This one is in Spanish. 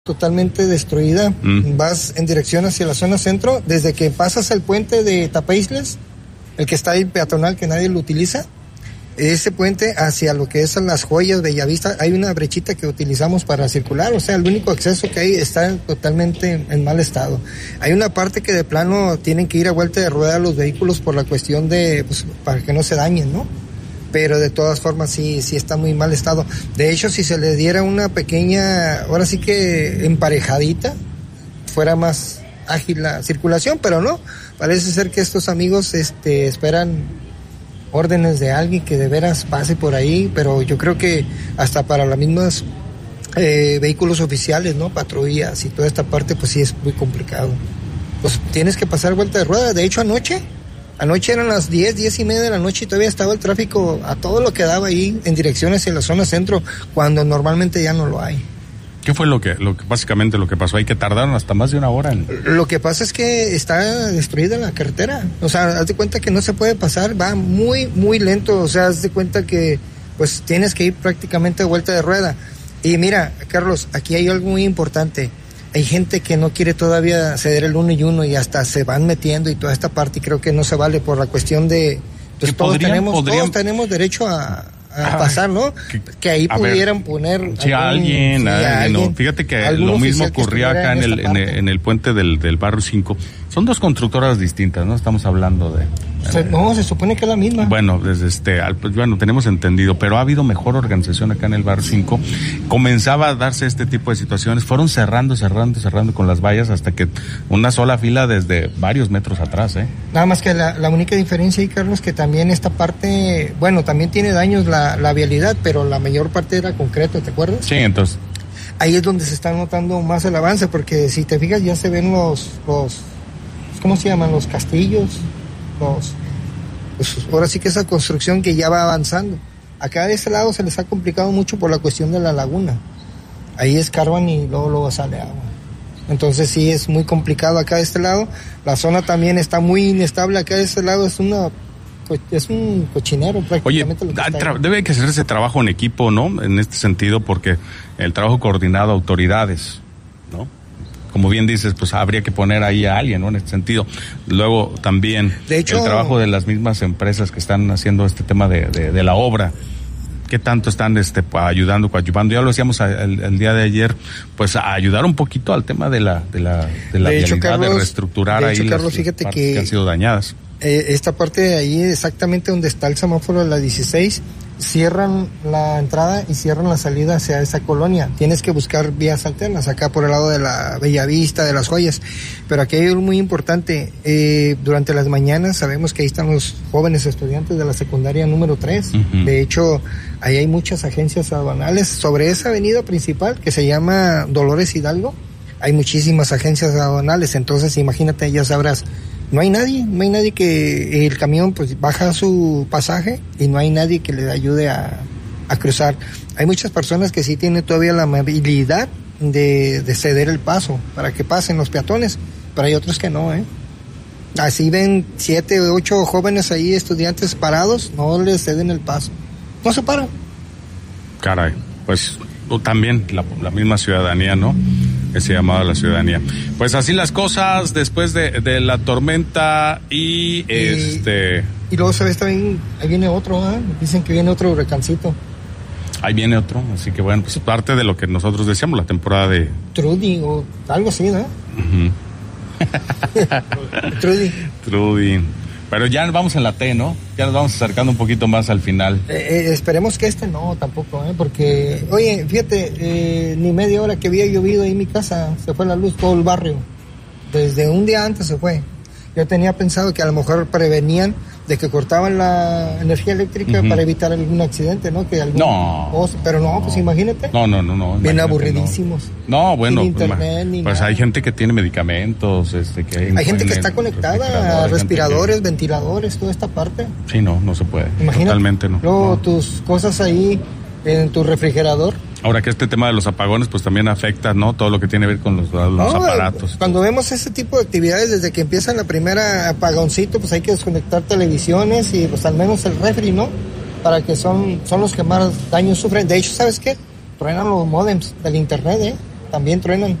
totalmente destruida. Vas en dirección hacia la zona centro, desde que pasas el puente de Tapaisles, el que está ahí peatonal, que nadie lo utiliza, ese puente hacia lo que es Las Joyas, Bellavista, hay una brechita que utilizamos para circular, o sea, el único acceso que hay está totalmente en mal estado. Hay una parte que de plano tienen que ir a vuelta de rueda los vehículos por la cuestión de, pues, para que no se dañen, ¿no? Pero de todas formas sí está muy mal estado. De hecho, si se le diera una pequeña, ahora sí que emparejadita, fuera más ágil la circulación, pero no, parece ser que estos amigos esperan órdenes de alguien que de veras pase por ahí, pero yo creo que hasta para las mismas vehículos oficiales, ¿no? Patrullas y toda esta parte, pues sí es muy complicado. Pues tienes que pasar vuelta de rueda. De hecho, anoche eran las 10:30 de la noche y todavía estaba el tráfico a todo lo que daba ahí en dirección hacia la zona centro, cuando normalmente ya no lo hay. ¿Qué fue lo que básicamente lo que pasó ahí, que tardaron hasta más de una hora Lo que pasa es que está destruida la carretera, o sea, haz de cuenta que no se puede pasar, va muy, muy lento, o sea, haz de cuenta que pues tienes que ir prácticamente de vuelta de rueda. Y mira, Carlos, aquí hay algo muy importante. Hay gente que no quiere todavía ceder el 1 y 1 y hasta se van metiendo y toda esta parte, y creo que no se vale por la cuestión de pues todos tenemos derecho a pasar, ¿no? Que ahí pudieran poner alguien. No. Fíjate que lo mismo ocurría acá en el puente del barrio 5. Son dos constructoras distintas, ¿no? Estamos hablando de... No, se supone que es la misma. Bueno, tenemos entendido, pero ha habido mejor organización acá en el barrio 5. Comenzaba a darse este tipo de situaciones, fueron cerrando con las vallas hasta que una sola fila desde varios metros atrás, Nada más que la única diferencia ahí, Carlos, que también esta parte, bueno, también tiene daños la vialidad, pero la mayor parte era concreto, ¿te acuerdas? Sí, entonces... Ahí es donde se está notando más el avance, porque si te fijas ya se ven los ¿cómo se llaman? Los castillos, pues ahora sí que esa construcción que ya va avanzando. Acá de este lado se les ha complicado mucho por la cuestión de la laguna. Ahí escarban y luego sale agua. Entonces sí es muy complicado acá de este lado. La zona también está muy inestable. Acá de este lado es un cochinero prácticamente. Oye, debe que hacer ese trabajo en equipo, ¿no? En este sentido, porque el trabajo coordinado, autoridades, ¿no? Como bien dices, pues habría que poner ahí a alguien, ¿no? En este sentido. Luego también de hecho, el trabajo de las mismas empresas que están haciendo este tema de la obra. ¿Qué tanto están ayudando, coadyuvando? Ya lo decíamos el día de ayer, pues a ayudar un poquito al tema de la vialidad, Carlos, de reestructurar ahí las fíjate partes que han sido dañadas. Esta parte de ahí, exactamente donde está el semáforo de la 16, cierran la entrada y cierran la salida hacia esa colonia. Tienes que buscar vías alternas acá por el lado de la Bellavista, de Las Joyas. Pero aquí hay algo muy importante. Durante las mañanas sabemos que ahí están los jóvenes estudiantes de la secundaria número 3. Uh-huh. De hecho, ahí hay muchas agencias aduanales. Sobre esa avenida principal que se llama Dolores Hidalgo, hay muchísimas agencias aduanales. Entonces, imagínate, ya sabrás, no hay nadie que el camión pues baja su pasaje y no hay nadie que le ayude a cruzar. Hay muchas personas que sí tienen todavía la amabilidad de ceder el paso para que pasen los peatones, pero hay otros que no, Así ven 7 o 8 jóvenes ahí, estudiantes parados, no les ceden el paso, no se paran. Caray, pues también la misma ciudadanía, ¿no? Que se llamaba la ciudadanía. Pues así las cosas después de la tormenta y luego sabes también, ahí viene otro, dicen que viene otro huracancito. Ahí viene otro, así que bueno, pues parte de lo que nosotros decíamos, la temporada de... Trudy o algo así, ¿no? Uh-huh. Trudy. Pero ya vamos en la T, ¿no? Ya nos vamos acercando un poquito más al final. Esperemos que no, tampoco, porque, oye, fíjate, ni media hora que había llovido ahí en mi casa, se fue la luz, todo el barrio. Desde un día antes se fue. Yo tenía pensado que a lo mejor prevenían de que cortaban la energía eléctrica para evitar algún accidente, ¿no? Pero no, pues imagínate. No. Bien aburridísimos. No, bueno, sin internet, ni pues nada. Hay gente que tiene medicamentos, hay gente que está conectada a respiradores, ventiladores, toda esta parte. Sí, no se puede. Imagínate. Totalmente no. Luego tus cosas ahí en tu refrigerador. Ahora que este tema de los apagones pues también afecta, ¿no? Todo lo que tiene que ver con los aparatos. Cuando vemos ese tipo de actividades, desde que empieza la primera apagoncito, pues hay que desconectar televisiones y pues al menos el refri, ¿no? Para que son los que más daños sufren. De hecho, ¿sabes qué? Truenan los módems del internet, también truenan.